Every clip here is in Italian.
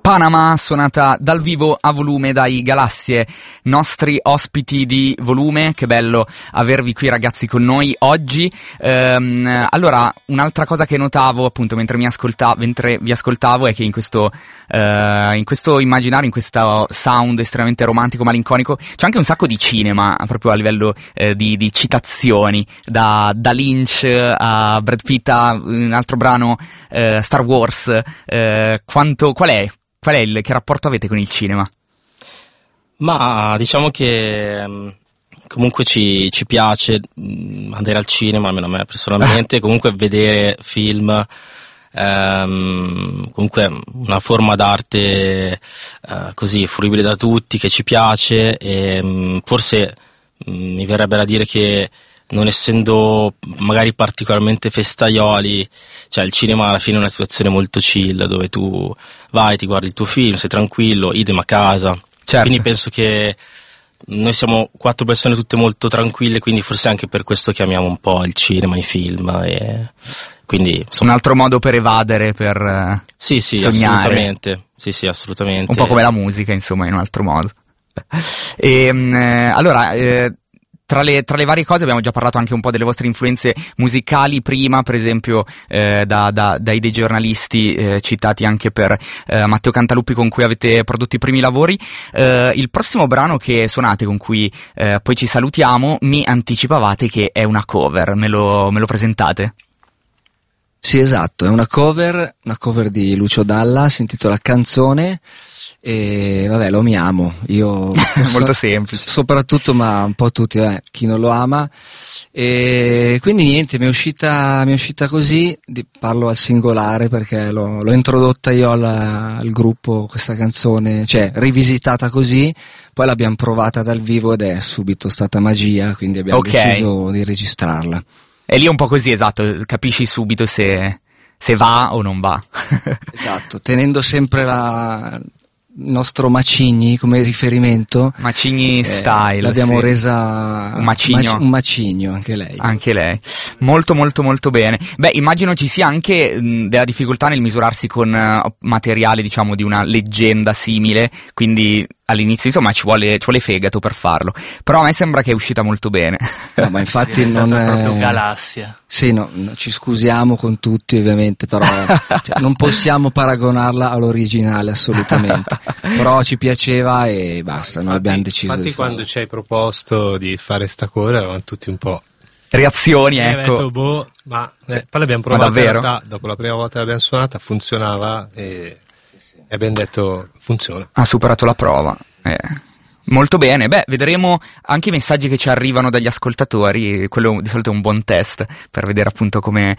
Panama, suonata dal vivo a volume dai Galassie, nostri ospiti di volume. Che bello avervi qui ragazzi con noi oggi. Allora, un'altra cosa che notavo appunto mentre vi ascoltavo è che in questo immaginario, in questo sound estremamente romantico, malinconico, c'è anche un sacco di cinema, proprio a livello di citazioni, da Lynch a Brad Pitt a un altro brano, Star Wars. Che rapporto avete con il cinema? Ma diciamo che comunque ci piace andare al cinema, almeno a me personalmente, comunque vedere film, comunque una forma d'arte così fruibile da tutti, che ci piace, e forse mi verrebbe da dire che, non essendo magari particolarmente festaioli, cioè il cinema alla fine è una situazione molto chill, dove tu vai, ti guardi il tuo film, sei tranquillo, idem a casa. Certo. Quindi penso che noi siamo 4 persone tutte molto tranquille, quindi forse anche per questo che amiamo un po' il cinema, i film, e quindi insomma, un altro modo per evadere, per sì, sognare. Assolutamente. Sì, assolutamente. Un po' come la musica, insomma, in un altro modo. Allora, tra le varie cose abbiamo già parlato anche un po' delle vostre influenze musicali prima, per esempio dai dei giornalisti citati anche per Matteo Cantaluppi, con cui avete prodotto i primi lavori. Il prossimo brano che suonate, con cui poi ci salutiamo, mi anticipavate che è una cover, me lo presentate? Sì, esatto, è una cover di Lucio Dalla, si intitola Canzone, e vabbè, lo amiamo, io molto semplice, soprattutto, ma un po' tutti, chi non lo ama, e quindi niente, mi è uscita così, parlo al singolare perché l'ho introdotta io al gruppo, questa canzone, cioè rivisitata così, poi l'abbiamo provata dal vivo ed è subito stata magia, quindi abbiamo deciso di registrarla. E lì è un po' così, esatto, capisci subito se va o non va. Esatto, tenendo sempre il nostro Macigni come riferimento. Macigni style. L'abbiamo sì. resa un macigno anche lei. Anche lei. Molto molto molto bene. Beh, immagino ci sia anche della difficoltà nel misurarsi con materiale, diciamo, di una leggenda simile, quindi all'inizio insomma ci vuole fegato per farlo, però a me sembra che è uscita molto bene. No, ma infatti non è proprio galassia. Sì, no, ci scusiamo con tutti ovviamente, però cioè, non possiamo paragonarla all'originale assolutamente, però ci piaceva e basta, noi abbiamo deciso infatti di farlo. Quando ci hai proposto di fare sta cover eravamo tutti un po' reazioni, ecco. Detto, poi l'abbiamo provata, davvero? in realtà dopo la prima volta che l'abbiamo suonata funzionava e abbiamo detto funziona. Ha superato la prova. Molto bene, beh, vedremo anche i messaggi che ci arrivano dagli ascoltatori, quello di solito è un buon test per vedere appunto come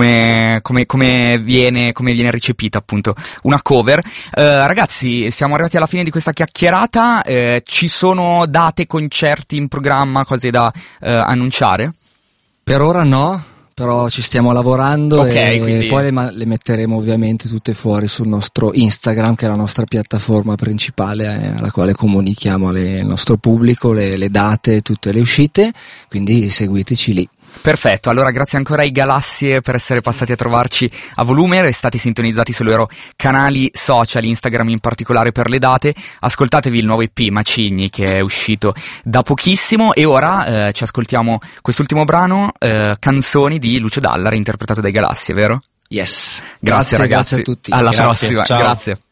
viene recepita appunto una cover. Ragazzi, siamo arrivati alla fine di questa chiacchierata, ci sono date, concerti in programma, cose da annunciare? Per ora no, però ci stiamo lavorando, e quindi poi le metteremo ovviamente tutte fuori sul nostro Instagram, che è la nostra piattaforma principale alla quale comunichiamo al nostro pubblico le date, tutte le uscite, quindi seguiteci lì. Perfetto, allora grazie ancora ai Galassie per essere passati a trovarci a volume, restate sintonizzati sui loro canali social, Instagram in particolare per le date, ascoltatevi il nuovo EP Macigni che è uscito da pochissimo, e ora ci ascoltiamo quest'ultimo brano, Canzoni di Lucio Dalla, interpretato dai Galassie, vero? Yes. Grazie ragazzi, grazie a tutti. Alla Grazie, prossima, ciao. Grazie.